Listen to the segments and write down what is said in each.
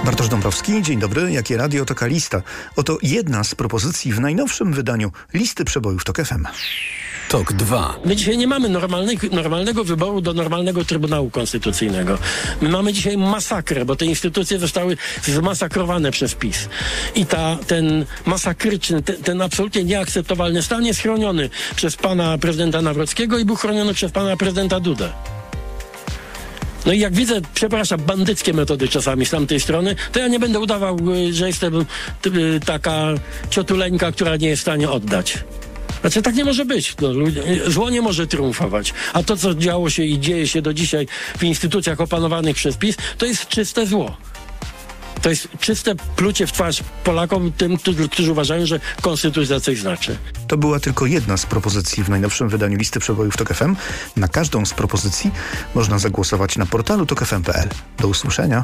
Bartosz Dąbrowski, dzień dobry. Jakie radio, taka lista. Oto jedna z propozycji w najnowszym wydaniu listy przebojów TOK FM. TOK 2. My dzisiaj nie mamy normalnego wyboru do normalnego Trybunału Konstytucyjnego. My mamy dzisiaj masakrę, bo te instytucje zostały zmasakrowane przez PiS. I ten masakryczny, ten absolutnie nieakceptowalny stan jest chroniony przez pana prezydenta Nawrockiego i był chroniony przez pana prezydenta Dudę. No i jak widzę, bandyckie metody czasami z tamtej strony, to ja nie będę udawał, że jestem taka ciotuleńka, która nie jest w stanie oddać. Znaczy tak nie może być. No, zło nie może triumfować. A to, co działo się i dzieje się do dzisiaj w instytucjach opanowanych przez PiS, to jest czyste zło. To jest czyste plucie w twarz Polakom, tym, którzy uważają, że konstytucja coś znaczy. To była tylko jedna z propozycji w najnowszym wydaniu listy przebojów TOK FM. Na każdą z propozycji można zagłosować na portalu tokfm.pl. Do usłyszenia.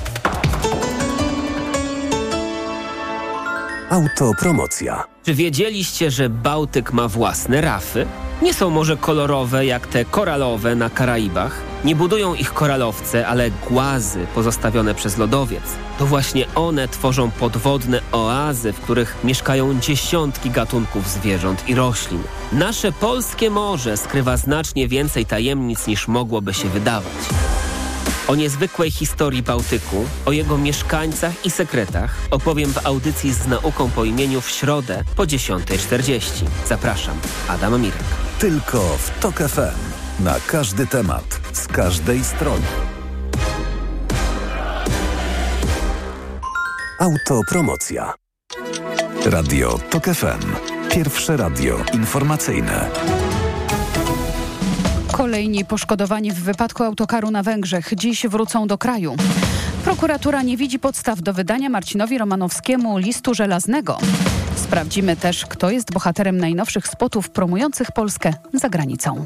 Autopromocja. Czy wiedzieliście, że Bałtyk ma własne rafy? Nie są może kolorowe jak te koralowe na Karaibach. Nie budują ich koralowce, ale głazy pozostawione przez lodowiec. To właśnie one tworzą podwodne oazy, w których mieszkają dziesiątki gatunków zwierząt i roślin. Nasze polskie morze skrywa znacznie więcej tajemnic niż mogłoby się wydawać. O niezwykłej historii Bałtyku, o jego mieszkańcach i sekretach opowiem w audycji z nauką po imieniu w środę po 10:40. Zapraszam, Adam Mirek. Tylko w TOK FM. Na każdy temat, z każdej strony. Autopromocja. Radio TOK FM. Pierwsze radio informacyjne. Kolejni poszkodowani w wypadku autokaru na Węgrzech dziś wrócą do kraju. Prokuratura nie widzi podstaw do wydania Marcinowi Romanowskiemu listu żelaznego. Sprawdzimy też, kto jest bohaterem najnowszych spotów promujących Polskę za granicą.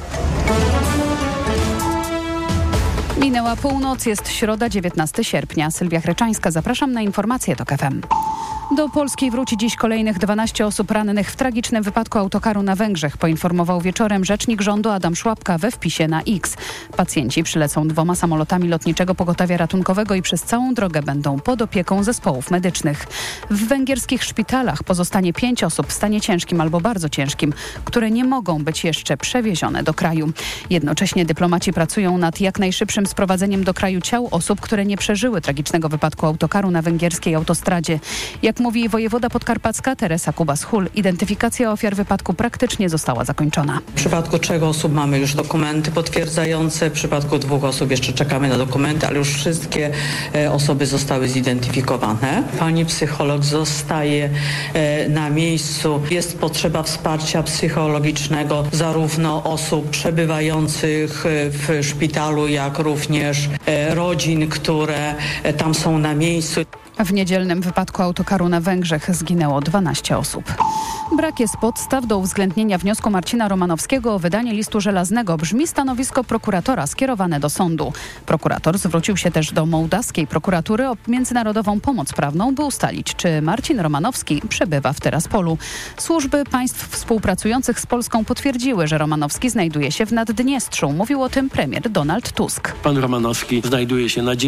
Minęła północ, jest środa, 19 sierpnia. Sylwia Chreczańska, zapraszam na informacje TOK FM. Do Polski wróci dziś kolejnych 12 osób rannych w tragicznym wypadku autokaru na Węgrzech, poinformował wieczorem rzecznik rządu Adam Szłapka we wpisie na X. Pacjenci przylecą 2 samolotami lotniczego pogotowia ratunkowego i przez całą drogę będą pod opieką zespołów medycznych. W węgierskich szpitalach pozostanie 5 osób w stanie ciężkim albo bardzo ciężkim, które nie mogą być jeszcze przewiezione do kraju. Jednocześnie dyplomaci pracują nad jak najszybszym sprowadzeniem do kraju ciał osób, które nie przeżyły tragicznego wypadku autokaru na węgierskiej autostradzie. Jak mówi wojewoda podkarpacka Teresa Kubas-Hul, identyfikacja ofiar wypadku praktycznie została zakończona. W przypadku 3 osób mamy już dokumenty potwierdzające, w przypadku 2 osób jeszcze czekamy na dokumenty, ale już wszystkie osoby zostały zidentyfikowane. Pani psycholog zostaje na miejscu. Jest potrzeba wsparcia psychologicznego zarówno osób przebywających w szpitalu, jak również rodzin, które tam są na miejscu. W niedzielnym wypadku autokaru na Węgrzech zginęło 12 osób. Brak jest podstaw do uwzględnienia wniosku Marcina Romanowskiego o wydanie listu żelaznego, brzmi stanowisko prokuratora skierowane do sądu. Prokurator zwrócił się też do mołdawskiej prokuratury o międzynarodową pomoc prawną, by ustalić, czy Marcin Romanowski przebywa w Teraspolu. Służby państw współpracujących z Polską potwierdziły, że Romanowski znajduje się w Naddniestrzu. Mówił o tym premier Donald Tusk. Pan Romanowski znajduje się na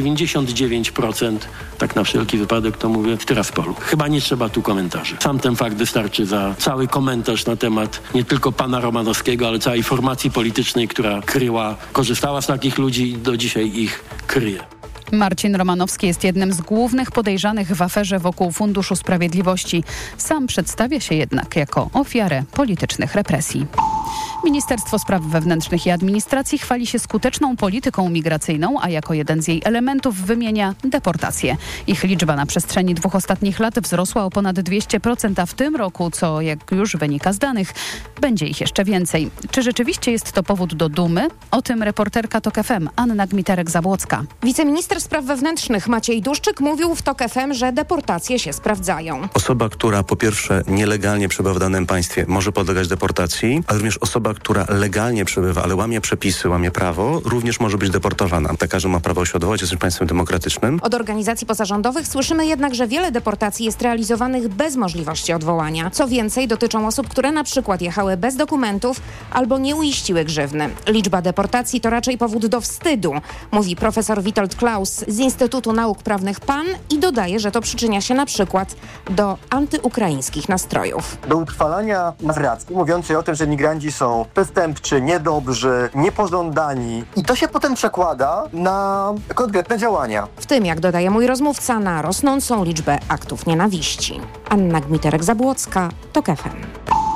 99%, tak na wszelki wypadek to mówię, w Teraspolu. Chyba nie trzeba tu komentarzy. Sam ten fakt wystarczy za cały komentarz na temat nie tylko pana Romanowskiego, ale całej formacji politycznej, która korzystała z takich ludzi i do dzisiaj ich kryje. Marcin Romanowski jest jednym z głównych podejrzanych w aferze wokół Funduszu Sprawiedliwości. Sam przedstawia się jednak jako ofiarę politycznych represji. Ministerstwo Spraw Wewnętrznych i Administracji chwali się skuteczną polityką migracyjną, a jako jeden z jej elementów wymienia deportacje. Ich liczba na przestrzeni 2 ostatnich lat wzrosła o ponad 200%, a w tym roku, co jak już wynika z danych, będzie ich jeszcze więcej. Czy rzeczywiście jest to powód do dumy? O tym reporterka TOK FM Anna Gmiterek-Zabłocka. Wiceminister Spraw Wewnętrznych Maciej Duszczyk mówił w TOK FM, że deportacje się sprawdzają. Osoba, która po pierwsze nielegalnie przebywa w danym państwie, może podlegać deportacji, ale również osoba, która legalnie przebywa, ale łamie przepisy, łamie prawo, również może być deportowana. Każdy ma prawo się odwołać, jesteśmy państwem demokratycznym. Od organizacji pozarządowych słyszymy jednak, że wiele deportacji jest realizowanych bez możliwości odwołania. Co więcej, dotyczą osób, które na przykład jechały bez dokumentów albo nie uiściły grzywny. Liczba deportacji to raczej powód do wstydu, mówi profesor Witold Klaus z Instytutu Nauk Prawnych PAN i dodaje, że to przyczynia się na przykład do antyukraińskich nastrojów. Do utrwalania narracji mówiącej o tym, że migranci są przestępczy, niedobrzy, niepożądani i to się potem przekłada na konkretne działania. W tym, jak dodaje mój rozmówca, na rosnącą liczbę aktów nienawiści. Anna Gmiterek-Zabłocka, TOK FM.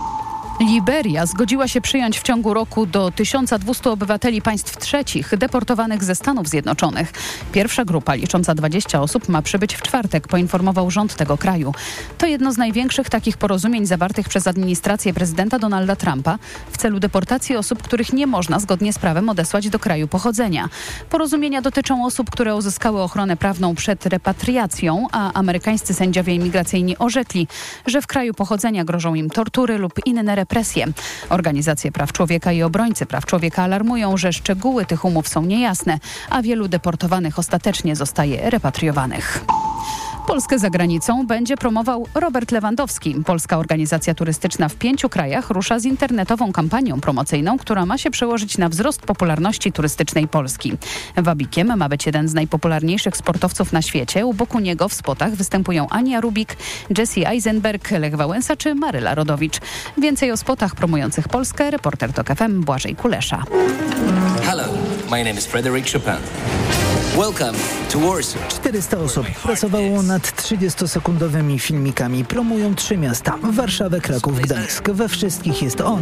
Liberia zgodziła się przyjąć w ciągu roku do 1200 obywateli państw trzecich deportowanych ze Stanów Zjednoczonych. Pierwsza grupa, licząca 20 osób, ma przybyć w czwartek, poinformował rząd tego kraju. To jedno z największych takich porozumień zawartych przez administrację prezydenta Donalda Trumpa w celu deportacji osób, których nie można zgodnie z prawem odesłać do kraju pochodzenia. Porozumienia dotyczą osób, które uzyskały ochronę prawną przed repatriacją, a amerykańscy sędziowie imigracyjni orzekli, że w kraju pochodzenia grożą im tortury lub inne represje. Organizacje praw człowieka i obrońcy praw człowieka alarmują, że szczegóły tych umów są niejasne, a wielu deportowanych ostatecznie zostaje repatriowanych. Polskę za granicą będzie promował Robert Lewandowski. Polska organizacja turystyczna w 5 krajach rusza z internetową kampanią promocyjną, która ma się przełożyć na wzrost popularności turystycznej Polski. Wabikiem ma być jeden z najpopularniejszych sportowców na świecie. U boku niego w spotach występują Ania Rubik, Jesse Eisenberg, Lech Wałęsa czy Maryla Rodowicz. Więcej o spotach promujących Polskę reporter TOK FM Błażej Kulesza. Hello, my name is Frédéric Chopin. Welcome to Warsaw. 400 osób pracowało nad 30-sekundowymi filmikami. Promują 3 miasta: Warszawę, Kraków, Gdańsk. We wszystkich jest on.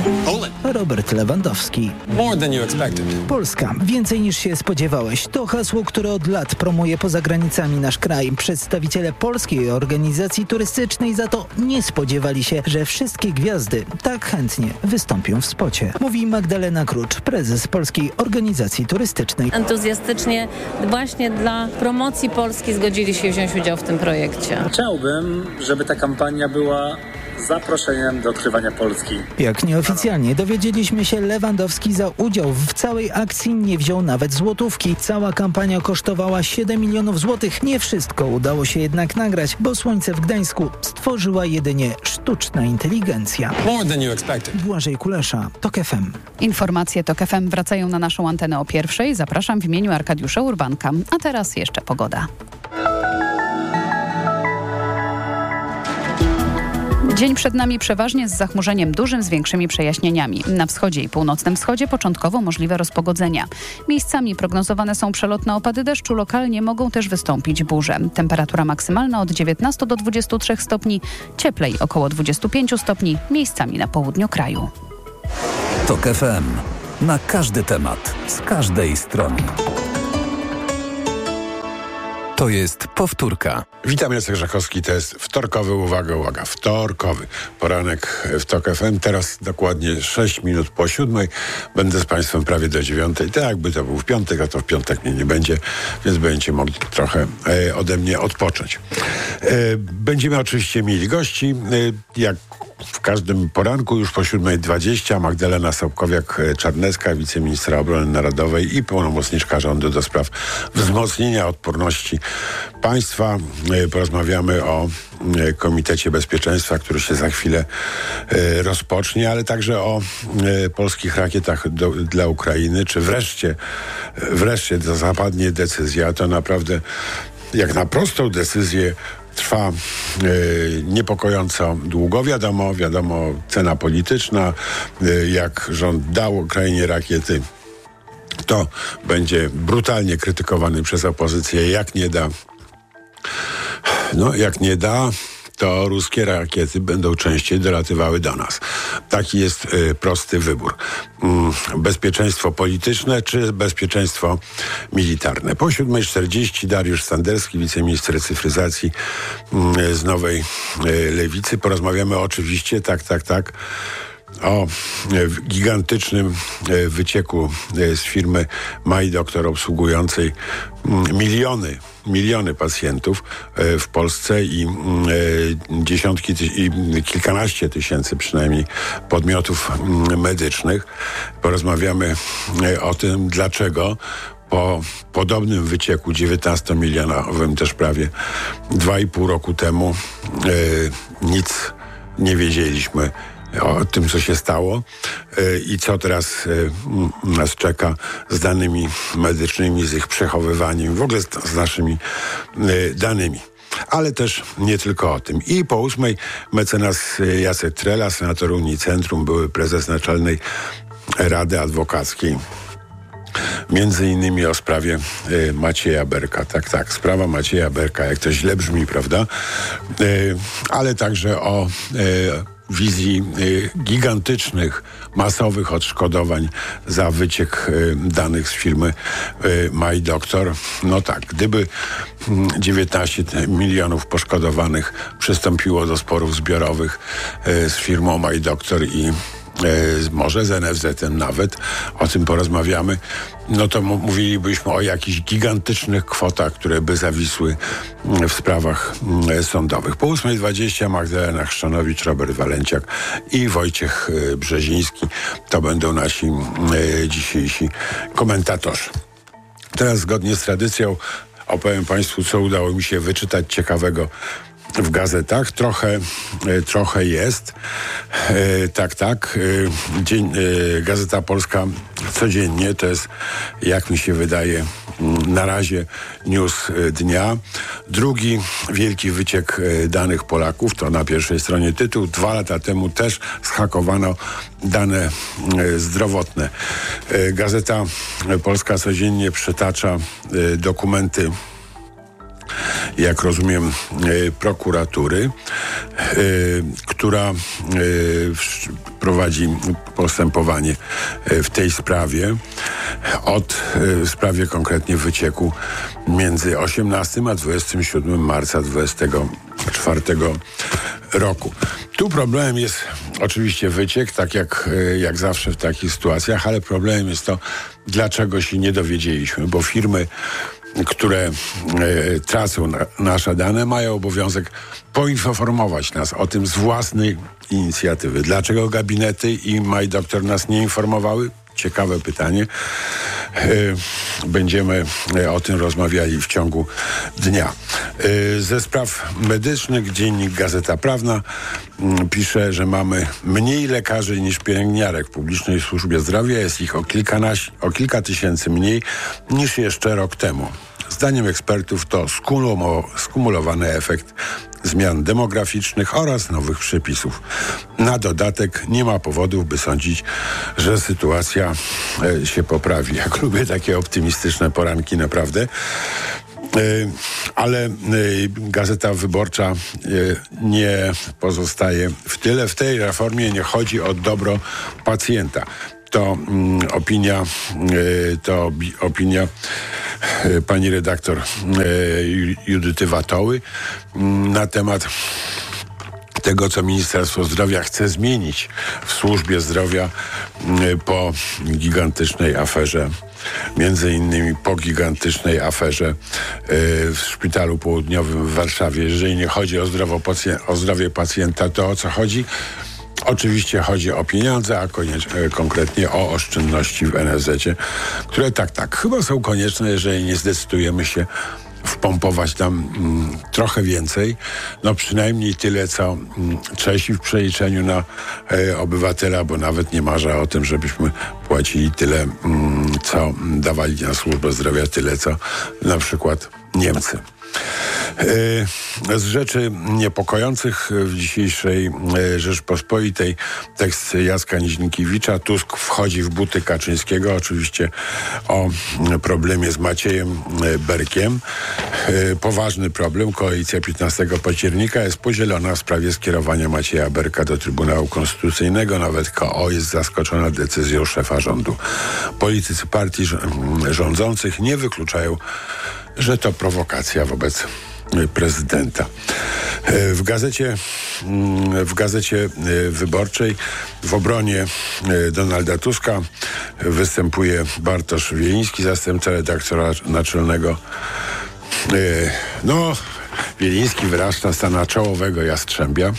Robert Lewandowski. More than you expected. Polska. Więcej niż się spodziewałeś. To hasło, które od lat promuje poza granicami nasz kraj. Przedstawiciele polskiej organizacji turystycznej za to nie spodziewali się, że wszystkie gwiazdy tak chętnie wystąpią w spocie. Mówi Magdalena Krucz, prezes Polskiej Organizacji Turystycznej. Entuzjastycznie właśnie dla promocji Polski zgodzili się wziąć udział w tym projekcie. Chciałbym, żeby ta kampania była zaproszeniem do odkrywania Polski. Jak nieoficjalnie dowiedzieliśmy się, Lewandowski za udział w całej akcji nie wziął nawet złotówki. Cała kampania kosztowała 7 milionów złotych. Nie wszystko udało się jednak nagrać, bo słońce w Gdańsku stworzyła jedynie sztuczna inteligencja. More than you expected. Błażej Kulesza, TOK FM. Informacje TOK FM wracają na naszą antenę o 1:00. Zapraszam w imieniu Arkadiusza Urbanka. A teraz jeszcze pogoda. Dzień przed nami przeważnie z zachmurzeniem dużym, z większymi przejaśnieniami. Na wschodzie i północnym wschodzie początkowo możliwe rozpogodzenia. Miejscami prognozowane są przelotne opady deszczu, lokalnie mogą też wystąpić burze. Temperatura maksymalna od 19 do 23 stopni, cieplej około 25 stopni, miejscami na południu kraju. TOK FM. Na każdy temat, z każdej strony. To jest powtórka. Witam, Jacek Żakowski, to jest wtorkowy, uwaga, wtorkowy poranek w TOK FM. Teraz dokładnie 6 minut po 7. Będę z Państwem prawie do 9. Tak jakby to był w piątek, a to w piątek mnie nie będzie, więc będziecie mogli trochę ode mnie odpocząć. Będziemy oczywiście mieli gości, jak w każdym poranku, już po 7:20 Magdalena Sobkowiak-Czarnecka, wiceministra obrony narodowej i pełnomocniczka rządu do spraw wzmocnienia odporności państwa. Porozmawiamy o Komitecie Bezpieczeństwa, który się za chwilę rozpocznie, ale także o polskich rakietach dla Ukrainy, czy wreszcie zapadnie decyzja. To naprawdę jak na prostą decyzję trwa niepokojąco długo. Wiadomo, cena polityczna, jak rząd dał Ukrainie rakiety, to będzie brutalnie krytykowany przez opozycję. Jak nie da, to ruskie rakiety będą częściej dolatywały do nas. Taki jest prosty wybór. Bezpieczeństwo polityczne czy bezpieczeństwo militarne. Po 7:40 Dariusz Sanderski, wiceminister cyfryzacji z Nowej Lewicy. Porozmawiamy oczywiście, tak, o gigantycznym wycieku z firmy MyDoctor obsługującej miliony pacjentów w Polsce i kilkanaście tysięcy przynajmniej podmiotów medycznych. Porozmawiamy o tym, dlaczego po podobnym wycieku 19-milionowym też prawie 2,5 roku temu nic nie wiedzieliśmy o tym, co się stało i co teraz nas czeka z danymi medycznymi, z ich przechowywaniem, w ogóle z naszymi danymi. Ale też nie tylko o tym. I po 8:00 mecenas Jacek Trela, senator Unicentrum, były prezes Naczelnej Rady Adwokackiej. Między innymi o sprawie Macieja Berka. Tak, sprawa Macieja Berka, jak to źle brzmi, prawda? Ale także o wizji gigantycznych, masowych odszkodowań za wyciek danych z firmy MyDoctor. No tak, gdyby 19 milionów poszkodowanych przystąpiło do sporów zbiorowych z firmą MyDoctor i może z NFZ-em nawet, o tym porozmawiamy, no to mówilibyśmy o jakichś gigantycznych kwotach, które by zawisły w sprawach sądowych. Po 8:20 Magdalena Chrzanowicz, Robert Walenciak i Wojciech Brzeziński. To będą nasi dzisiejsi komentatorzy. Teraz zgodnie z tradycją opowiem Państwu, co udało mi się wyczytać ciekawego w gazetach. Trochę jest. Gazeta Polska codziennie, to jest, jak mi się wydaje, na razie news dnia. Drugi wielki wyciek danych Polaków, to na pierwszej stronie tytuł. 2 lata temu też zhakowano dane zdrowotne. Gazeta Polska codziennie przytacza dokumenty, jak rozumiem, prokuratury, która prowadzi postępowanie w tej sprawie w sprawie konkretnie wycieku między 18 a 27 marca 2024 roku. Tu problemem jest oczywiście wyciek, tak jak zawsze w takich sytuacjach, ale problemem jest to, dlaczego się nie dowiedzieliśmy, bo firmy, które tracą nasze dane, mają obowiązek poinformować nas o tym z własnej inicjatywy. Dlaczego gabinety i MyDoctor nas nie informowały? Ciekawe pytanie. Będziemy o tym rozmawiali w ciągu dnia. Ze spraw medycznych dziennik Gazeta Prawna pisze, że mamy mniej lekarzy niż pielęgniarek w publicznej służbie zdrowia. Jest ich o kilka tysięcy mniej niż jeszcze rok temu. Zdaniem ekspertów to skumulowany efekt zmian demograficznych oraz nowych przepisów. Na dodatek nie ma powodów, by sądzić, że sytuacja się poprawi. Jak lubię takie optymistyczne poranki, naprawdę. Ale Gazeta Wyborcza nie pozostaje w tyle. W tej reformie nie chodzi o dobro pacjenta. To opinia pani redaktor Judyty Watoły na temat tego, co Ministerstwo Zdrowia chce zmienić w służbie zdrowia po gigantycznej aferze, między innymi po gigantycznej aferze w Szpitalu Południowym w Warszawie. Jeżeli nie chodzi o zdrowie pacjenta, to o co chodzi? Oczywiście chodzi o pieniądze, a konkretnie o oszczędności w NFZ-cie, które chyba są konieczne, jeżeli nie zdecydujemy się wpompować tam trochę więcej, no przynajmniej tyle, co Czesi w przeliczeniu na obywatela, bo nawet nie marzę o tym, żebyśmy płacili tyle, co dawali na służbę zdrowia, tyle, co na przykład Niemcy. Z rzeczy niepokojących w dzisiejszej Rzeczpospolitej tekst Jacka Niźnikiewicza. Tusk wchodzi w buty Kaczyńskiego. Oczywiście o problemie z Maciejem Berkiem. Poważny problem. Koalicja 15 października jest podzielona w sprawie skierowania Macieja Berka do Trybunału Konstytucyjnego. Nawet KO jest zaskoczona decyzją szefa rządu. Politycy partii rządzących nie wykluczają, że to prowokacja wobec prezydenta. W gazecie Wyborczej w obronie Donalda Tuska występuje Bartosz Wieliński, zastępca redaktora naczelnego. Wieliński wyrasta z na czołowego jastrzębia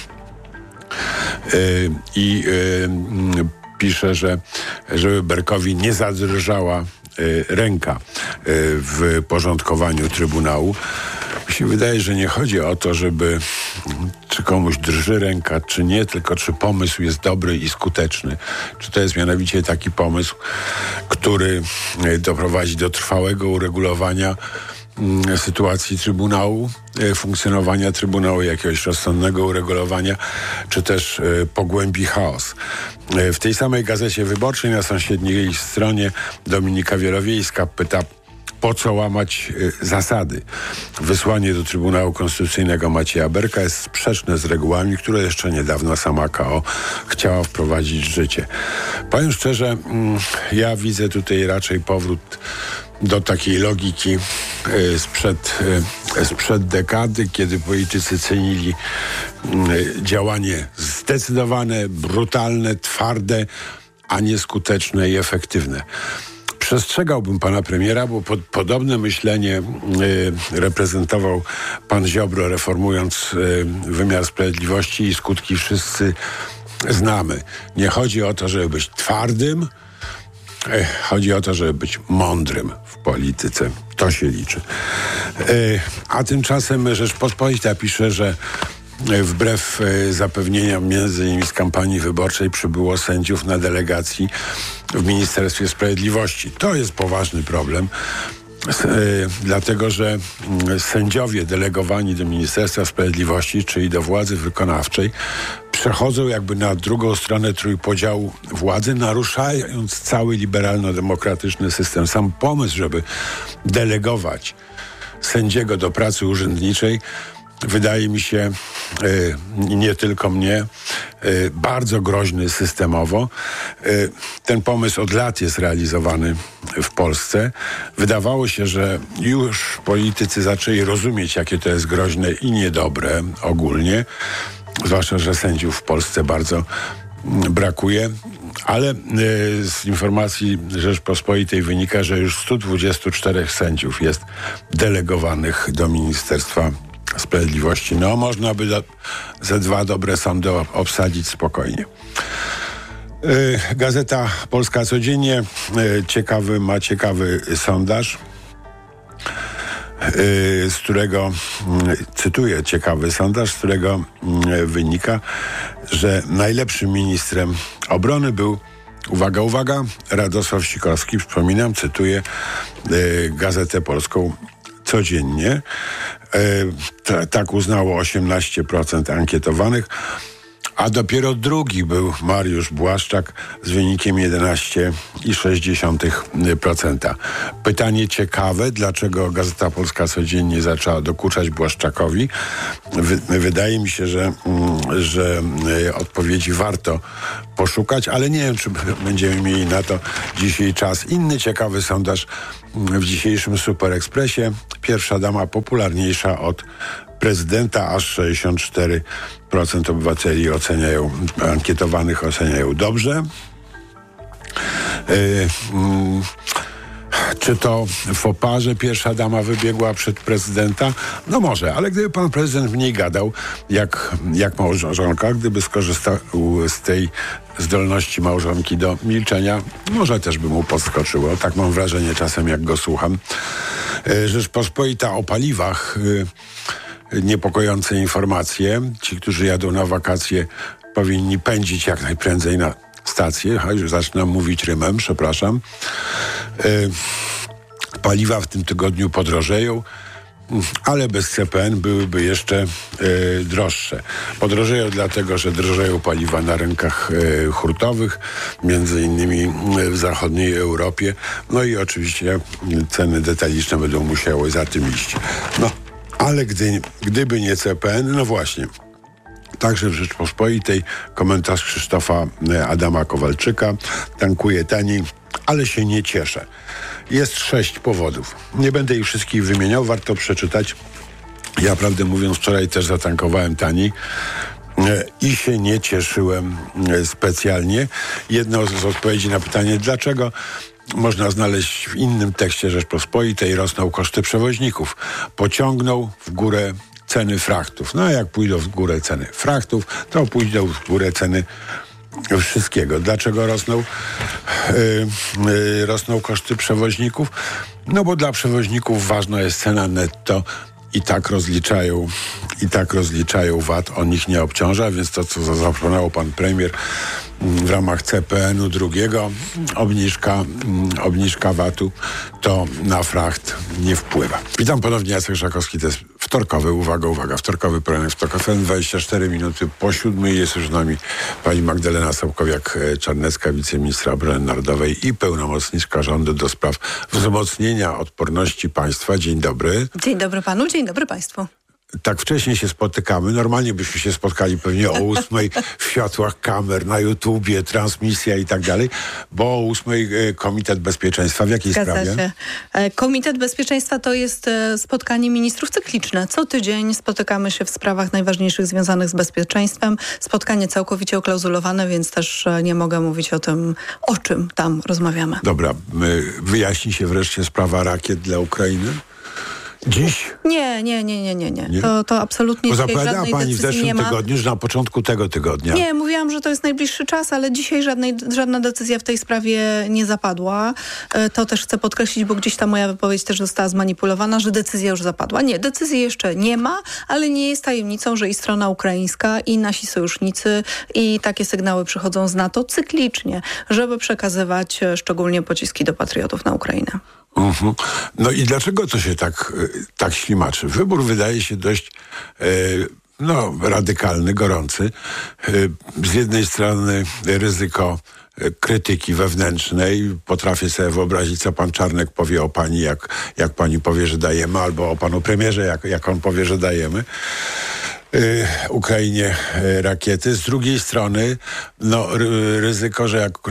i pisze, żeby Berkowi nie zadrżała ręka w porządkowaniu Trybunału. Mi się wydaje, że nie chodzi o to, czy komuś drży ręka, czy nie, tylko czy pomysł jest dobry i skuteczny. Czy to jest mianowicie taki pomysł, który doprowadzi do trwałego uregulowania sytuacji Trybunału, funkcjonowania Trybunału, jakiegoś rozsądnego uregulowania, czy też pogłębi chaos. W tej samej Gazecie Wyborczej na sąsiedniej stronie Dominika Wielowiejska pyta, po co łamać zasady. Wysłanie do Trybunału Konstytucyjnego Macieja Berka jest sprzeczne z regułami, które jeszcze niedawno sama KO chciała wprowadzić w życie. Powiem szczerze, ja widzę tutaj raczej powrót do takiej logiki sprzed dekady, kiedy politycy cenili działanie zdecydowane, brutalne, twarde, a nie skuteczne i efektywne. Przestrzegałbym pana premiera, bo podobne myślenie reprezentował pan Ziobro, reformując wymiar sprawiedliwości, i skutki wszyscy znamy. Nie chodzi o to, żeby być twardym, chodzi o to, żeby być mądrym w polityce. To się liczy. A tymczasem Rzeczpospolita pisze, że wbrew zapewnieniom między innymi z kampanii wyborczej przybyło sędziów na delegacji w Ministerstwie Sprawiedliwości. To jest poważny problem, dlatego że sędziowie delegowani do Ministerstwa Sprawiedliwości, czyli do władzy wykonawczej, przechodzą jakby na drugą stronę trójpodziału władzy, naruszając cały liberalno-demokratyczny system. Sam pomysł, żeby delegować sędziego do pracy urzędniczej, wydaje mi się, nie tylko mnie, bardzo groźny systemowo. Ten pomysł od lat jest realizowany w Polsce. Wydawało się, że już politycy zaczęli rozumieć, jakie to jest groźne i niedobre ogólnie. Zwłaszcza, że sędziów w Polsce bardzo brakuje. Ale z informacji Rzeczpospolitej wynika, że już 124 sędziów jest delegowanych do Ministerstwa Sprawiedliwości. Można by ze 2 dobre sądy obsadzić spokojnie. Gazeta Polska Codziennie ma ciekawy sondaż, z którego, cytuję ciekawy sondaż, z którego wynika, że najlepszym ministrem obrony był, uwaga, uwaga, Radosław Sikorski. Przypominam, cytuję Gazetę Polską Codziennie. Tak uznało 18% ankietowanych, a dopiero drugi był Mariusz Błaszczak z wynikiem 11,6%. Pytanie ciekawe, dlaczego Gazeta Polska Codziennie zaczęła dokuczać Błaszczakowi. Wydaje mi się, że odpowiedzi warto poszukać, ale nie wiem, czy będziemy mieli na to dzisiaj czas. Inny ciekawy sondaż w dzisiejszym Super Expressie. Pierwsza dama popularniejsza od prezydenta, aż 64% obywateli ankietowanych oceniają dobrze. Czy to faux pas, że pierwsza dama wybiegła przed prezydenta? No może, ale gdyby pan prezydent mniej gadał, jak małżonka, gdyby skorzystał z tej zdolności małżonki do milczenia, może też by mu podskoczyło. Tak mam wrażenie czasem, jak go słucham. Rzeczpospolita o paliwach. Niepokojące informacje. Ci, którzy jadą na wakacje, powinni pędzić jak najprędzej na stację. Już zaczynam mówić rymem, przepraszam. Paliwa w tym tygodniu podrożeją, ale bez CPN byłyby jeszcze droższe. Podrożeją dlatego, że drożeją paliwa na rynkach hurtowych, między innymi w zachodniej Europie. No i oczywiście ceny detaliczne będą musiały za tym iść. Ale gdyby nie CPN, no właśnie. Także w Rzeczpospolitej komentarz Krzysztofa Adama Kowalczyka. Tankuje taniej, ale się nie cieszę. Jest 6 powodów. Nie będę ich wszystkich wymieniał, warto przeczytać. Ja prawdę mówiąc wczoraj też zatankowałem taniej i się nie cieszyłem specjalnie. Jedną z odpowiedzi na pytanie dlaczego można znaleźć w innym tekście Rzeczpospolitej. Rosną koszty przewoźników. Pociągnął w górę ceny frachtów. No a jak pójdą w górę ceny frachtów, to pójdą w górę ceny wszystkiego. Dlaczego rosną koszty przewoźników? No bo dla przewoźników ważna jest cena netto. I tak rozliczają VAT, on ich nie obciąża, więc to, co zaproponował pan premier w ramach CPN-u drugiego, obniżka VAT-u, to na fracht nie wpływa. Witam ponownie, Jacek Szakowski, to jest wtorkowy, uwaga, wtorkowy poranek w TOK FM, 24 minuty po 7. Jest już z nami pani Magdalena Sołkowiak-Czarnecka, wiceministra obrony narodowej i pełnomocniczka rządu do spraw wzmocnienia odporności państwa. Dzień dobry. Dzień dobry panu, dzień dobry państwu. Tak wcześnie się spotykamy. Normalnie byśmy się spotkali pewnie o 8:00 w światłach kamer, na YouTubie, transmisja i tak dalej, bo o 8:00 Komitet Bezpieczeństwa. W jakiej sprawie? Się. Komitet Bezpieczeństwa to jest spotkanie ministrów cykliczne. Co tydzień spotykamy się w sprawach najważniejszych związanych z bezpieczeństwem. Spotkanie całkowicie oklauzulowane, więc też nie mogę mówić o tym, o czym tam rozmawiamy. Dobra, wyjaśni się wreszcie sprawa rakiet dla Ukrainy? Dziś? Nie. To absolutnie bo dzisiaj zapowiadała żadnej pani w decyzji zeszłym nie ma. tygodniu, że na początku tego tygodnia. Nie, mówiłam, że to jest najbliższy czas, ale dzisiaj żadna decyzja w tej sprawie nie zapadła. To też chcę podkreślić, bo gdzieś ta moja wypowiedź też została zmanipulowana, że decyzja już zapadła. Nie, decyzji jeszcze nie ma, ale nie jest tajemnicą, że i strona ukraińska, i nasi sojusznicy, i takie sygnały przychodzą z NATO cyklicznie, żeby przekazywać szczególnie pociski do patriotów na Ukrainę. No i dlaczego to się tak ślimaczy? Wybór wydaje się dość radykalny, gorący. Z jednej strony ryzyko krytyki wewnętrznej. Potrafię sobie wyobrazić, co pan Czarnek powie o pani, jak pani powie, że dajemy, albo o panu premierze, jak on powie, że dajemy Ukrainie rakiety. Z drugiej strony ryzyko, że jak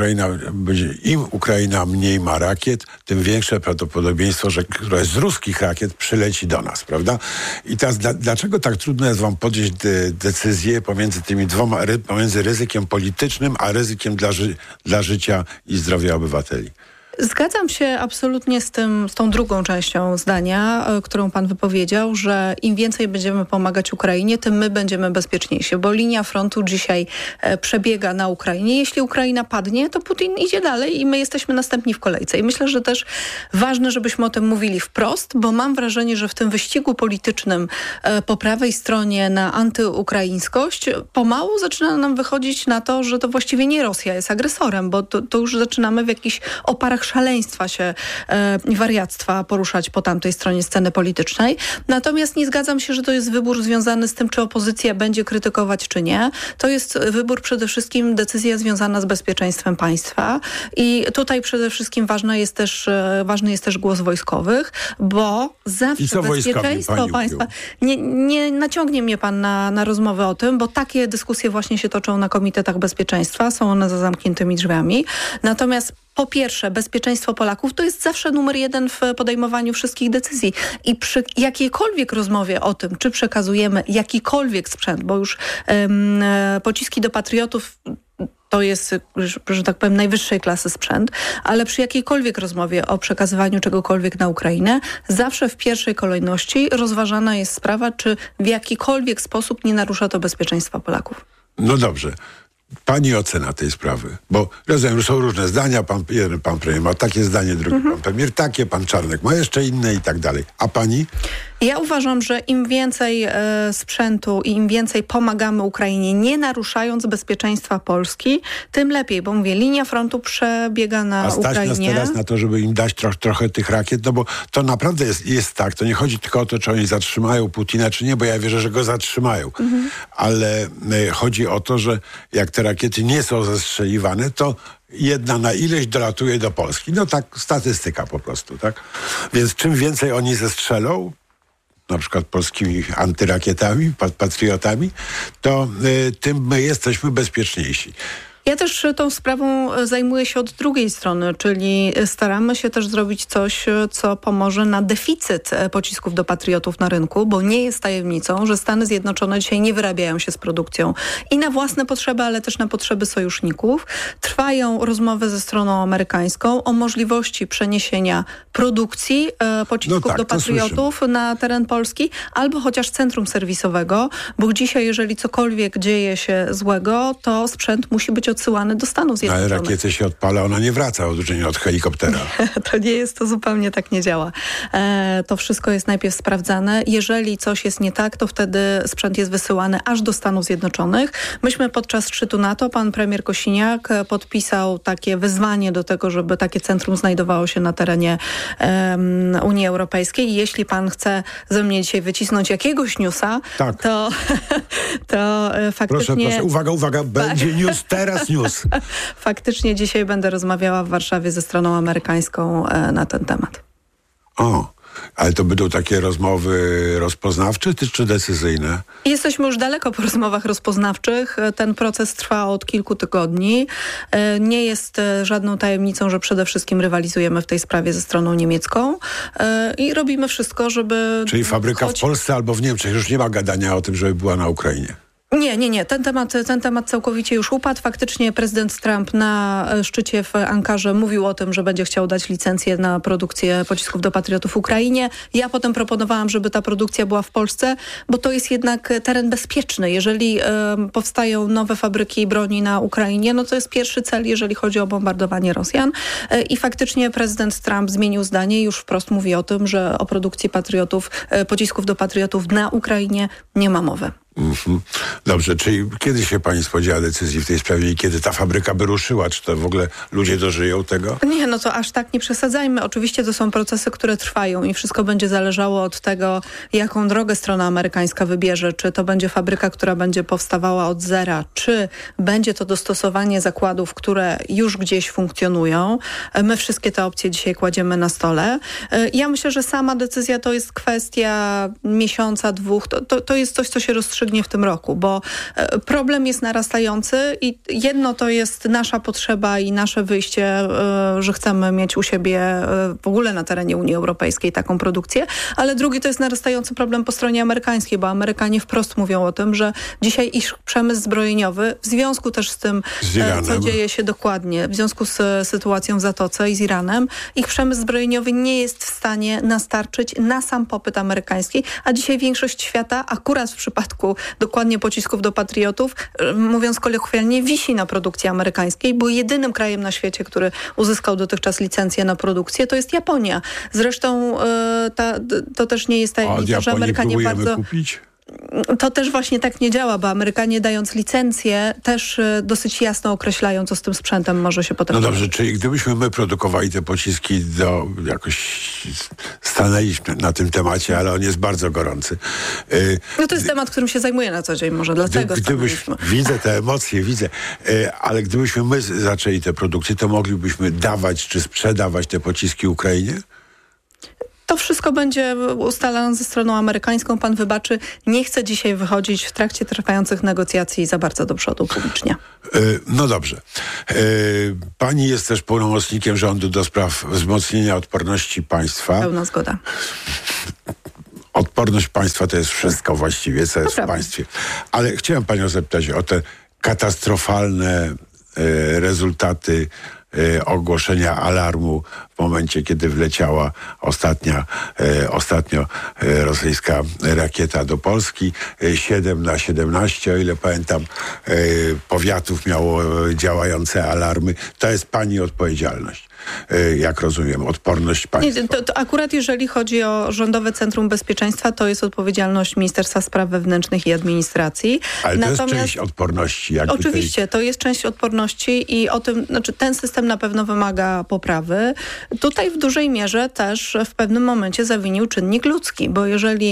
im Ukraina mniej ma rakiet, tym większe prawdopodobieństwo, że któraś z ruskich rakiet przyleci do nas, prawda? I teraz dlaczego tak trudno jest wam podjąć decyzję pomiędzy tymi pomiędzy ryzykiem politycznym, a ryzykiem dla życia i zdrowia obywateli? Zgadzam się absolutnie z tą drugą częścią zdania, którą pan wypowiedział, że im więcej będziemy pomagać Ukrainie, tym my będziemy bezpieczniejsi, bo linia frontu dzisiaj przebiega na Ukrainie. Jeśli Ukraina padnie, to Putin idzie dalej i my jesteśmy następni w kolejce. I myślę, że też ważne, żebyśmy o tym mówili wprost, bo mam wrażenie, że w tym wyścigu politycznym po prawej stronie na antyukraińskość pomału zaczyna nam wychodzić na to, że to właściwie nie Rosja jest agresorem, bo to już zaczynamy w jakichś oparach szaleństwa się i wariactwa poruszać po tamtej stronie sceny politycznej. Natomiast nie zgadzam się, że to jest wybór związany z tym, czy opozycja będzie krytykować, czy nie. To jest wybór przede wszystkim, decyzja związana z bezpieczeństwem państwa i tutaj przede wszystkim ważny jest też głos wojskowych, bo zawsze bezpieczeństwo państwa... Nie naciągnie mnie pan na rozmowę o tym, bo takie dyskusje właśnie się toczą na Komitetach Bezpieczeństwa. Są one za zamkniętymi drzwiami. Natomiast po pierwsze, bezpieczeństwo Polaków to jest zawsze numer 1 w podejmowaniu wszystkich decyzji. I przy jakiejkolwiek rozmowie o tym, czy przekazujemy jakikolwiek sprzęt, bo już pociski do patriotów to jest, że tak powiem, najwyższej klasy sprzęt, ale przy jakiejkolwiek rozmowie o przekazywaniu czegokolwiek na Ukrainę, zawsze w pierwszej kolejności rozważana jest sprawa, czy w jakikolwiek sposób nie narusza to bezpieczeństwa Polaków. No dobrze. Pani ocena tej sprawy, bo rozumiem, że są różne zdania, jeden pan premier ma takie zdanie, drugi pan premier takie, pan Czarnek ma jeszcze inne i tak dalej. A pani? Ja uważam, że im więcej sprzętu i im więcej pomagamy Ukrainie, nie naruszając bezpieczeństwa Polski, tym lepiej, bo mówię, linia frontu przebiega na Ukrainie. A stać nas teraz na to, żeby im dać trochę tych rakiet, no bo to naprawdę jest tak, to nie chodzi tylko o to, czy oni zatrzymają Putina, czy nie, bo ja wierzę, że go zatrzymają, ale chodzi o to, że jak te rakiety nie są zestrzeliwane, to jedna na ileś dolatuje do Polski. No tak, statystyka po prostu, tak? Więc czym więcej oni zestrzelą, na przykład polskimi antyrakietami, patriotami, to tym my jesteśmy bezpieczniejsi. Ja też tą sprawą zajmuję się od drugiej strony, czyli staramy się też zrobić coś, co pomoże na deficyt pocisków do Patriotów na rynku, bo nie jest tajemnicą, że Stany Zjednoczone dzisiaj nie wyrabiają się z produkcją i na własne potrzeby, ale też na potrzeby sojuszników. Trwają rozmowy ze stroną amerykańską o możliwości przeniesienia produkcji pocisków do Patriotów na teren Polski, albo chociaż centrum serwisowego, bo dzisiaj, jeżeli cokolwiek dzieje się złego, to sprzęt musi być odsyłany do Stanów Zjednoczonych. Ale rakiety się odpala, ona nie wraca od helikoptera. To nie jest, to zupełnie tak nie działa. To wszystko jest najpierw sprawdzane. Jeżeli coś jest nie tak, to wtedy sprzęt jest wysyłany aż do Stanów Zjednoczonych. Myśmy podczas szczytu NATO, pan premier Kosiniak podpisał takie wezwanie do tego, żeby takie centrum znajdowało się na terenie Unii Europejskiej. I jeśli pan chce ze mnie dzisiaj wycisnąć jakiegoś newsa, tak, to faktycznie... Proszę, uwaga, będzie news, teraz news. Faktycznie dzisiaj będę rozmawiała w Warszawie ze stroną amerykańską na ten temat. Ale to będą takie rozmowy rozpoznawcze czy decyzyjne? Jesteśmy już daleko po rozmowach rozpoznawczych. Ten proces trwa od kilku tygodni. Nie jest żadną tajemnicą, że przede wszystkim rywalizujemy w tej sprawie ze stroną niemiecką i robimy wszystko, żeby... Czyli fabryka w Polsce albo w Niemczech. Już nie ma gadania o tym, żeby była na Ukrainie. Nie. Ten temat całkowicie już upadł. Faktycznie prezydent Trump na szczycie w Ankarze mówił o tym, że będzie chciał dać licencję na produkcję pocisków do Patriotów Ukrainie. Ja potem proponowałam, żeby ta produkcja była w Polsce, bo to jest jednak teren bezpieczny. Jeżeli powstają nowe fabryki broni na Ukrainie, no to jest pierwszy cel, jeżeli chodzi o bombardowanie Rosjan. I faktycznie prezydent Trump zmienił zdanie i już wprost mówi o tym, że o produkcji pocisków do Patriotów na Ukrainie nie ma mowy. Dobrze, czyli kiedy się pani spodziewa decyzji w tej sprawie i kiedy ta fabryka by ruszyła? Czy to w ogóle ludzie dożyją tego? Nie, no to aż tak nie przesadzajmy. Oczywiście to są procesy, które trwają i wszystko będzie zależało od tego, jaką drogę strona amerykańska wybierze. Czy to będzie fabryka, która będzie powstawała od zera, czy będzie to dostosowanie zakładów, które już gdzieś funkcjonują. My wszystkie te opcje dzisiaj kładziemy na stole. Ja myślę, że sama decyzja to jest kwestia miesiąca, 2. To jest coś, co się rozstrzygnie w tym roku, bo problem jest narastający i jedno to jest nasza potrzeba i nasze wyjście, że chcemy mieć u siebie w ogóle na terenie Unii Europejskiej taką produkcję, ale drugi to jest narastający problem po stronie amerykańskiej, bo Amerykanie wprost mówią o tym, że dzisiaj ich przemysł zbrojeniowy, w związku też z tym, co dzieje się dokładnie, w związku z sytuacją w Zatoce i z Iranem, ich przemysł zbrojeniowy nie jest w stanie nastarczyć na sam popyt amerykański, a dzisiaj większość świata, akurat w przypadku dokładnie pocisków do Patriotów, mówiąc kolokwialnie, wisi na produkcji amerykańskiej, bo jedynym krajem na świecie, który uzyskał dotychczas licencję na produkcję, to jest Japonia. Zresztą to też nie jest tajemnica, że Amerykanie bardzo... kupić? To też właśnie tak nie działa, bo Amerykanie dając licencję też dosyć jasno określają, co z tym sprzętem może się potem... No dobrze, czyli gdybyśmy my produkowali te pociski jakoś stanęliśmy na tym temacie, ale on jest bardzo gorący. No to jest temat, którym się zajmuję na co dzień, może dlatego stanęliśmy. Widzę te emocje, ale gdybyśmy my zaczęli tę produkcję, to moglibyśmy dawać czy sprzedawać te pociski Ukrainie? To wszystko będzie ustalane ze stroną amerykańską. Pan wybaczy, nie chcę dzisiaj wychodzić w trakcie trwających negocjacji za bardzo do przodu publicznie. No dobrze. Pani jest też pełnomocnikiem rządu do spraw wzmocnienia odporności państwa. Pełna zgoda. Odporność państwa to jest wszystko właściwie, co jest w państwie. Ale chciałem panią zapytać o te katastrofalne rezultaty ogłoszenia alarmu w momencie, kiedy wleciała ostatnio rosyjska rakieta do Polski. 7 na 17, o ile pamiętam, powiatów miało działające alarmy. To jest pani odpowiedzialność. Jak rozumiem, odporność państwa. Nie, to akurat jeżeli chodzi o Rządowe Centrum Bezpieczeństwa, to jest odpowiedzialność Ministerstwa Spraw Wewnętrznych i Administracji. Ale to jest część odporności. Oczywiście, to jest część odporności i o tym, ten system na pewno wymaga poprawy. Tutaj w dużej mierze też w pewnym momencie zawinił czynnik ludzki, bo jeżeli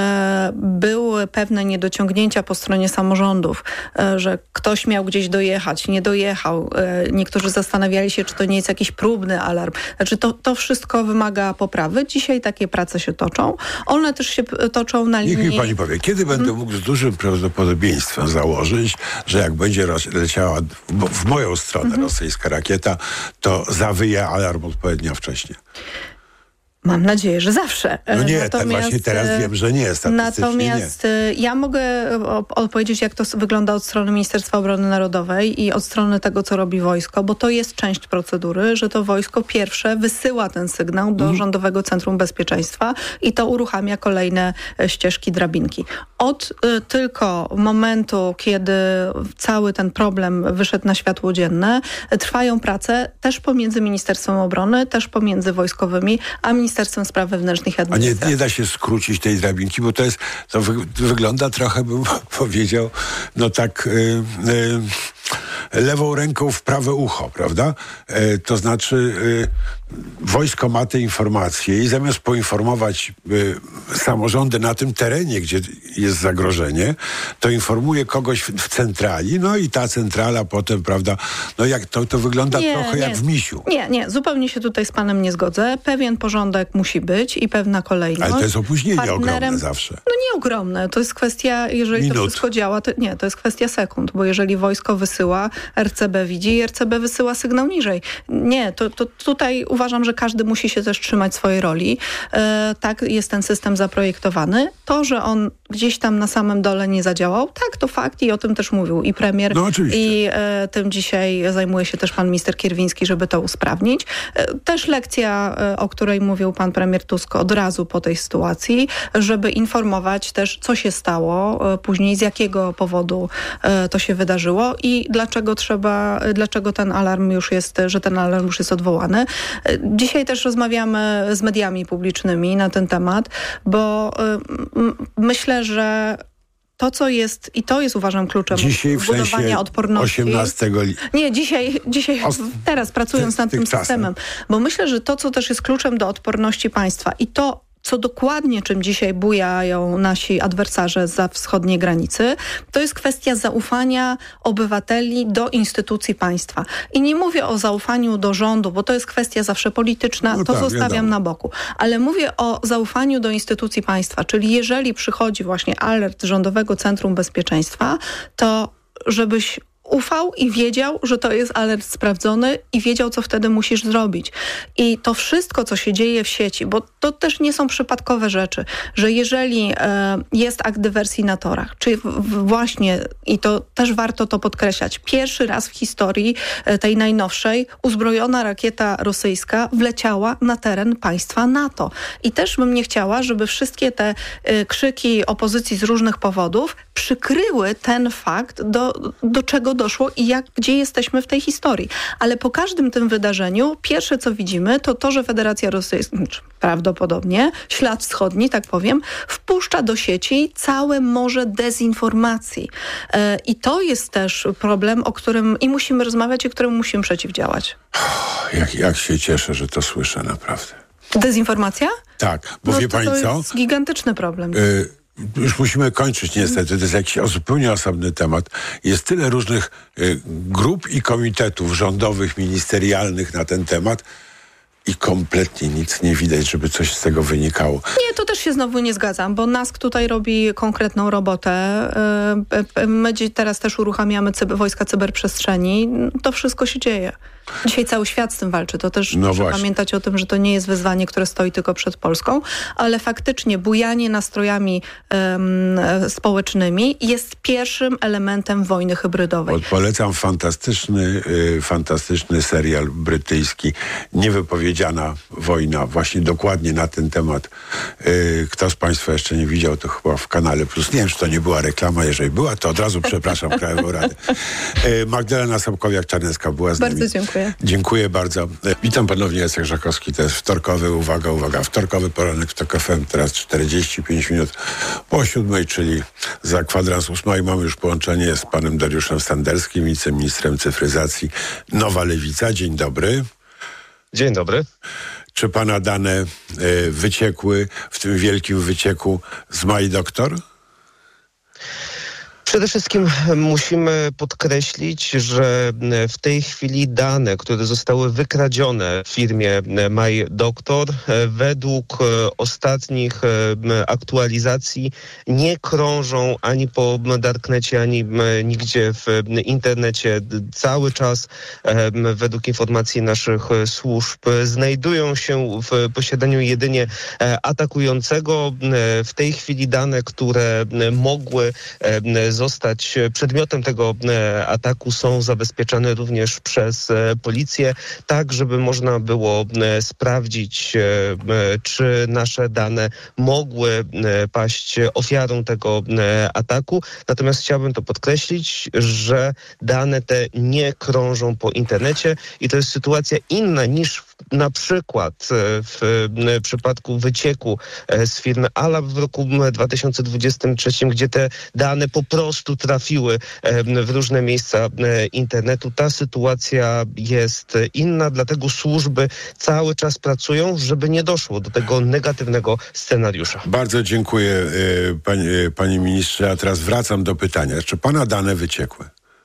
były pewne niedociągnięcia po stronie samorządów, że ktoś miał gdzieś dojechać, nie dojechał, niektórzy zastanawiali się, czy to nie jest jakiś próg próbny alarm. Znaczy to wszystko wymaga poprawy. Dzisiaj takie prace się toczą. One też się toczą na linii... Niech mi pani powie, kiedy będę mógł z dużym prawdopodobieństwem założyć, że jak będzie leciała w moją stronę rosyjska rakieta, to zawyje alarm odpowiednio wcześnie? Mam nadzieję, że zawsze. No nie, właśnie teraz wiem, że nie, statystycznie natomiast nie. Ja mogę odpowiedzieć, jak to wygląda od strony Ministerstwa Obrony Narodowej i od strony tego, co robi wojsko, bo to jest część procedury, że to wojsko pierwsze wysyła ten sygnał do Rządowego Centrum Bezpieczeństwa i to uruchamia kolejne ścieżki, drabinki. Od tylko momentu, kiedy cały ten problem wyszedł na światło dzienne, trwają prace też pomiędzy Ministerstwem Obrony, też pomiędzy wojskowymi, a Ministerstwem Spraw Wewnętrznych i Administracji. A nie da się skrócić tej drabinki, bo to wygląda trochę, bym powiedział, no tak lewą ręką w prawe ucho, prawda? To znaczy wojsko ma te informacje i zamiast poinformować samorządy na tym terenie, gdzie jest zagrożenie, to informuje kogoś w centrali, no i ta centrala potem, prawda, no jak to wygląda trochę jak w misiu. Nie, zupełnie się tutaj z panem nie zgodzę. Pewien porządek musi być i pewna kolejność. Ale to jest opóźnienie ogromne zawsze. No nie ogromne. To jest kwestia, jeżeli to wszystko działa, to jest kwestia sekund, bo jeżeli wojsko wysyła, RCB widzi i RCB wysyła sygnał niżej. Nie, to tutaj uważam, że każdy musi się też trzymać swojej roli. Tak jest ten system zaprojektowany. To, że on gdzieś tam na samym dole nie zadziałał, tak, to fakt i o tym też mówił i premier, i tym dzisiaj zajmuje się też pan minister Kierwiński, żeby to usprawnić. Też lekcja, o której mówił pan premier Tusk od razu po tej sytuacji, żeby informować też, co się stało później, z jakiego powodu to się wydarzyło i dlaczego ten alarm już jest, że ten alarm już jest odwołany. Dzisiaj też rozmawiamy z mediami publicznymi na ten temat, bo myślę, że to, co jest, i to jest uważam kluczem budowania odporności. 18 Nie, dzisiaj teraz pracując nad tym systemem, bo myślę, że to, co też jest kluczem do odporności państwa i to, co dokładnie czym dzisiaj bujają nasi adwersarze zza wschodniej granicy, to jest kwestia zaufania obywateli do instytucji państwa. I nie mówię o zaufaniu do rządu, bo to jest kwestia zawsze polityczna, to zostawiam na boku. Ale mówię o zaufaniu do instytucji państwa, czyli jeżeli przychodzi właśnie alert Rządowego Centrum Bezpieczeństwa, to żebyś ufał i wiedział, że to jest alert sprawdzony i wiedział, co wtedy musisz zrobić. I to wszystko, co się dzieje w sieci, bo to też nie są przypadkowe rzeczy, że jeżeli jest akt dywersji na torach, czy właśnie, i to też warto to podkreślać, pierwszy raz w historii tej najnowszej uzbrojona rakieta rosyjska wleciała na teren państwa NATO. I też bym nie chciała, żeby wszystkie te krzyki opozycji z różnych powodów przykryły ten fakt, do czego doszło i gdzie jesteśmy w tej historii. Ale po każdym tym wydarzeniu pierwsze, co widzimy, to że Federacja Rosyjska, prawdopodobnie, ślad wschodni, tak powiem, wpuszcza do sieci całe morze dezinformacji. I to jest też problem, o którym i musimy rozmawiać, i któremu musimy przeciwdziałać. Jak się cieszę, że to słyszę, naprawdę. Dezinformacja? Tak, bo wie pani co? To jest gigantyczny problem. Już musimy kończyć niestety, to jest jakiś zupełnie osobny temat. Jest tyle różnych grup i komitetów rządowych, ministerialnych na ten temat i kompletnie nic nie widać, żeby coś z tego wynikało. Nie, to też się znowu nie zgadzam, bo NASK tutaj robi konkretną robotę. My teraz też uruchamiamy wojska cyberprzestrzeni. To wszystko się dzieje. Dzisiaj cały świat z tym walczy. To też muszę pamiętać o tym, że to nie jest wyzwanie, które stoi tylko przed Polską, ale faktycznie bujanie nastrojami społecznymi jest pierwszym elementem wojny hybrydowej. Polecam fantastyczny serial brytyjski Niewypowiedziana wojna, właśnie dokładnie na ten temat. Kto z państwa jeszcze nie widział, to chyba w Kanale Plus. Nie wiem, czy to nie była reklama. Jeżeli była, to od razu przepraszam Krajową Radę. Magdalena Sobkowiak-Czarnecka była z nami. Bardzo dziękuję. Dziękuję bardzo. Witam ponownie, Jacek Żakowski. To jest wtorkowy, uwaga, wtorkowy poranek w TOK FM. Teraz 45 minut po 7, czyli za kwadrans 8. Mamy już połączenie z panem Dariuszem Standerskim, wiceministrem cyfryzacji Nowa Lewica. Dzień dobry. Dzień dobry. Czy pana dane wyciekły w tym wielkim wycieku z My Doctor? Przede wszystkim musimy podkreślić, że w tej chwili dane, które zostały wykradzione w firmie MyDoctor, według ostatnich aktualizacji nie krążą ani po darknecie, ani nigdzie w internecie. Cały czas według informacji naszych służb znajdują się w posiadaniu jedynie atakującego. W tej chwili dane, które mogły zostać przedmiotem tego ataku, są zabezpieczane również przez policję, tak żeby można było sprawdzić, czy nasze dane mogły paść ofiarą tego ataku. Natomiast chciałbym to podkreślić, że dane te nie krążą po internecie i to jest sytuacja inna niż na przykład w przypadku wycieku z firmy Alab w roku 2023, gdzie te dane po prostu trafiły w różne miejsca internetu. Ta sytuacja jest inna, dlatego służby cały czas pracują, żeby nie doszło do tego negatywnego scenariusza. Bardzo dziękuję, panie ministrze. A teraz wracam do pytania. Czy pana dane wyciekły?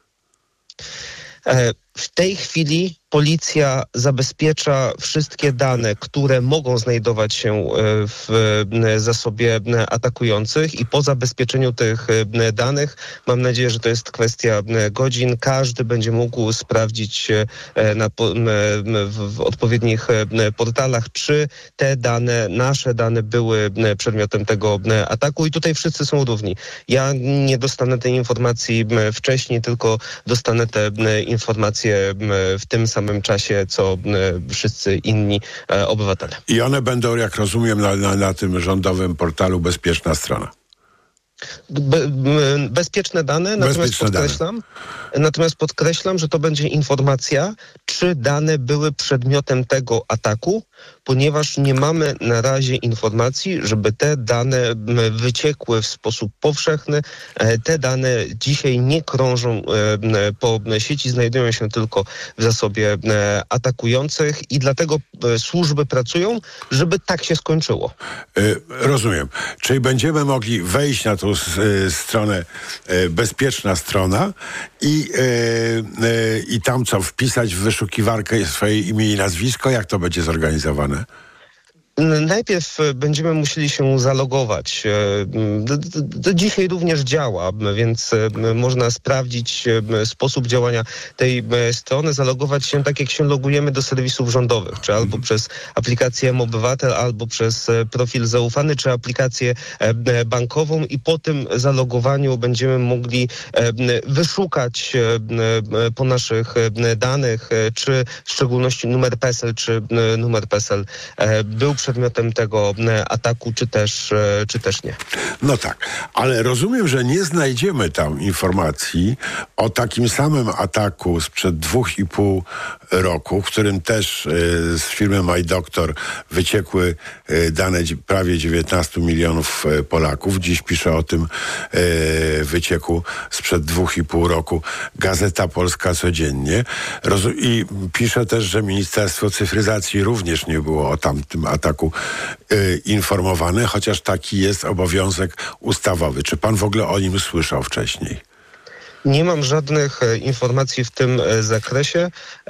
W tej chwili policja zabezpiecza wszystkie dane, które mogą znajdować się w zasobie atakujących i po zabezpieczeniu tych danych, mam nadzieję, że to jest kwestia godzin, każdy będzie mógł sprawdzić w odpowiednich portalach, czy te dane, nasze dane były przedmiotem tego ataku i tutaj wszyscy są równi. Ja nie dostanę tej informacji wcześniej, tylko dostanę te informacje w tym samym czasie, co wszyscy inni obywatele. I one będą, jak rozumiem, na tym rządowym portalu Bezpieczna Strona. Bezpieczne dane, natomiast podkreślam, że to będzie informacja, czy dane były przedmiotem tego ataku, ponieważ nie mamy na razie informacji, żeby te dane wyciekły w sposób powszechny. Te dane dzisiaj nie krążą po sieci, znajdują się tylko w zasobie atakujących i dlatego służby pracują, żeby tak się skończyło. Rozumiem. Czyli będziemy mogli wejść na tą stronę Bezpieczna Strona i tam co, wpisać w wyszukiwarkę swoje imię i nazwisko? Jak to będzie zorganizowane? Najpierw będziemy musieli się zalogować. To dzisiaj również działa, więc można sprawdzić sposób działania tej strony, zalogować się tak jak się logujemy do serwisów rządowych, czy albo przez aplikację M-Obywatel, albo przez profil zaufany, czy aplikację bankową i po tym zalogowaniu będziemy mogli wyszukać po naszych danych, czy w szczególności numer PESEL, czy numer PESEL był przedmiotem tego ataku, czy też nie. No tak, ale rozumiem, że nie znajdziemy tam informacji o takim samym ataku sprzed 2,5 roku, w którym też z firmy MyDoctor wyciekły dane prawie 19 milionów Polaków. Dziś pisze o tym wycieku sprzed 2,5 roku Gazeta Polska codziennie. I pisze też, że Ministerstwo Cyfryzacji również nie było o tamtym ataku informowane, chociaż taki jest obowiązek ustawowy. Czy pan w ogóle o nim słyszał wcześniej? Nie mam żadnych informacji w tym zakresie.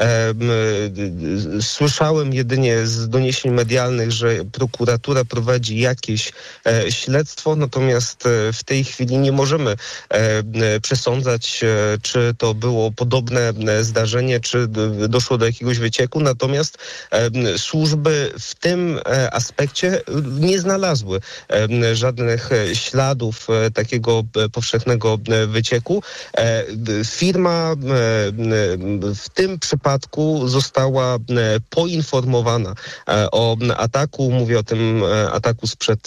Słyszałem jedynie z doniesień medialnych, że prokuratura prowadzi jakieś śledztwo, natomiast w tej chwili nie możemy przesądzać, czy to było podobne zdarzenie, czy doszło do jakiegoś wycieku, natomiast służby w tym aspekcie nie znalazły żadnych śladów takiego powszechnego wycieku. Firma w tym przypadku została poinformowana o ataku. Mówię o tym ataku sprzed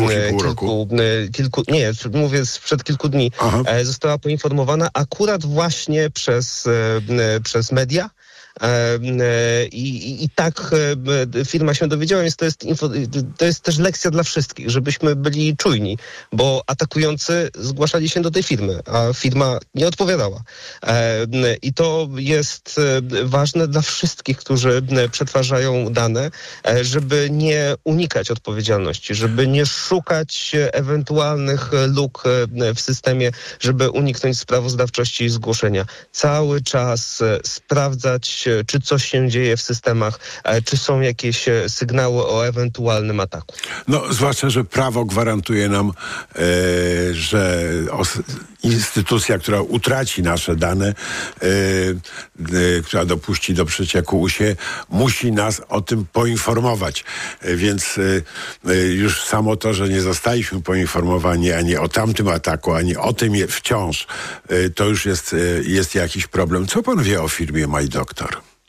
sprzed kilku dni. Została poinformowana akurat właśnie przez media, i tak firma się dowiedziała, więc to jest też lekcja dla wszystkich, żebyśmy byli czujni, bo atakujący zgłaszali się do tej firmy, a firma nie odpowiadała. I to jest ważne dla wszystkich, którzy przetwarzają dane, żeby nie unikać odpowiedzialności, żeby nie szukać ewentualnych luk w systemie, żeby uniknąć sprawozdawczości zgłoszenia. Cały czas sprawdzać, czy coś się dzieje w systemach, czy są jakieś sygnały o ewentualnym ataku. No, zwłaszcza, że prawo gwarantuje nam, że instytucja, która utraci nasze dane, która dopuści do przecieku USIE, musi nas o tym poinformować. Więc już samo to, że nie zostaliśmy poinformowani ani o tamtym ataku, ani o tym wciąż, to już jest jakiś problem. Co pan wie o firmie MyDoctor?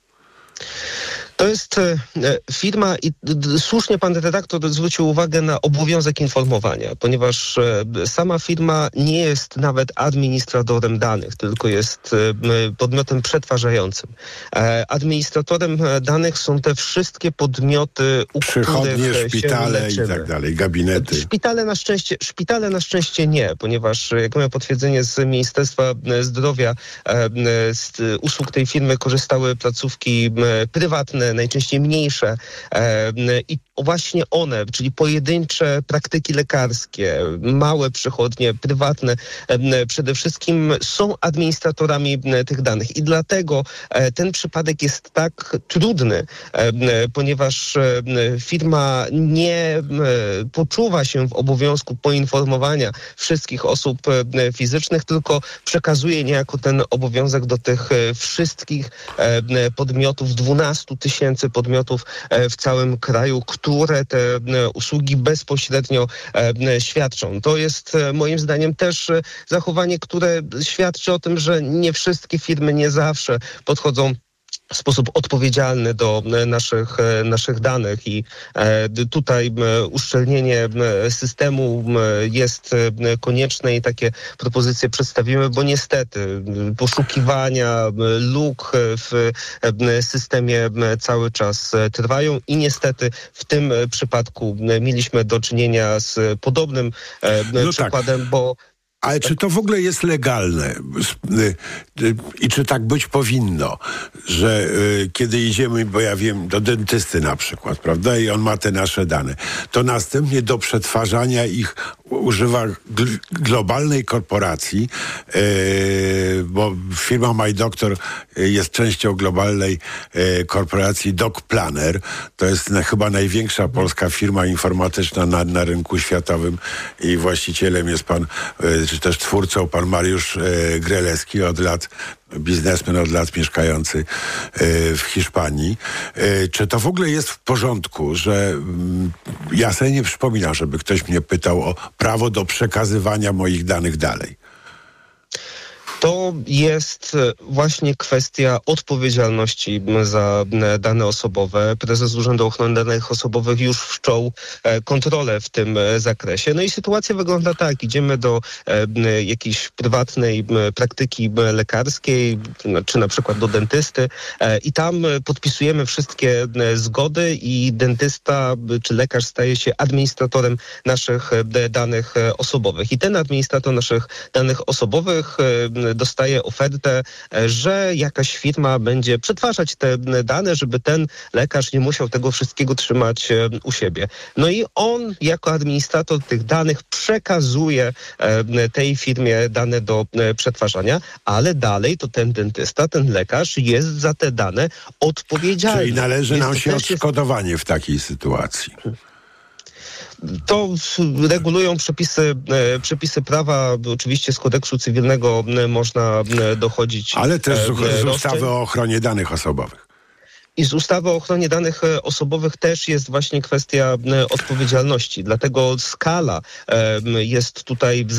To jest firma i słusznie pan redaktor zwrócił uwagę na obowiązek informowania, ponieważ sama firma nie jest nawet administratorem danych, tylko jest podmiotem przetwarzającym. Administratorem danych są te wszystkie podmioty, u przychodnie, których szpitale i tak dalej, gabinety. Szpitale na szczęście nie, ponieważ jak miałem potwierdzenie z Ministerstwa Zdrowia, z usług tej firmy korzystały placówki prywatne, najczęściej mniejsze i właśnie one, czyli pojedyncze praktyki lekarskie, małe przychodnie, prywatne, przede wszystkim są administratorami tych danych i dlatego ten przypadek jest tak trudny, ponieważ firma nie poczuwa się w obowiązku poinformowania wszystkich osób fizycznych, tylko przekazuje niejako ten obowiązek do tych wszystkich podmiotów, 12 000 podmiotów w całym kraju, które te usługi bezpośrednio świadczą. To jest moim zdaniem też zachowanie, które świadczy o tym, że nie wszystkie firmy nie zawsze podchodzą w sposób odpowiedzialny do naszych danych i tutaj uszczelnienie systemu jest konieczne i takie propozycje przedstawimy, bo niestety poszukiwania luk w systemie cały czas trwają i niestety w tym przypadku mieliśmy do czynienia z podobnym przykładem, tak. Bo ale czy to w ogóle jest legalne? I czy tak być powinno, że kiedy idziemy, bo ja wiem, do dentysty na przykład, prawda, i on ma te nasze dane, to następnie do przetwarzania ich używa globalnej korporacji, bo firma MyDoctor jest częścią globalnej korporacji DocPlanner. To jest chyba największa polska firma informatyczna na rynku światowym i właścicielem jest pan, czy też twórcą, pan Mariusz Grelewski, biznesmen od lat mieszkający w Hiszpanii. Czy to w ogóle jest w porządku, że ja sobie nie przypominam, żeby ktoś mnie pytał o prawo do przekazywania moich danych dalej? To jest właśnie kwestia odpowiedzialności za dane osobowe. Prezes Urzędu Ochrony Danych Osobowych już wszczął kontrolę w tym zakresie. No i sytuacja wygląda tak. Idziemy do jakiejś prywatnej praktyki lekarskiej, czy na przykład do dentysty i tam podpisujemy wszystkie zgody i dentysta czy lekarz staje się administratorem naszych danych osobowych. I ten administrator naszych danych osobowych dostaje ofertę, że jakaś firma będzie przetwarzać te dane, żeby ten lekarz nie musiał tego wszystkiego trzymać u siebie. No i on jako administrator tych danych przekazuje tej firmie dane do przetwarzania, ale dalej to ten dentysta, ten lekarz jest za te dane odpowiedzialny. Czyli należy nam się odszkodowanie w takiej sytuacji. To regulują przepisy prawa. Oczywiście z kodeksu cywilnego można dochodzić. Ale też z ustawy o ochronie danych osobowych. I z ustawy o ochronie danych osobowych też jest właśnie kwestia odpowiedzialności. Dlatego skala jest tutaj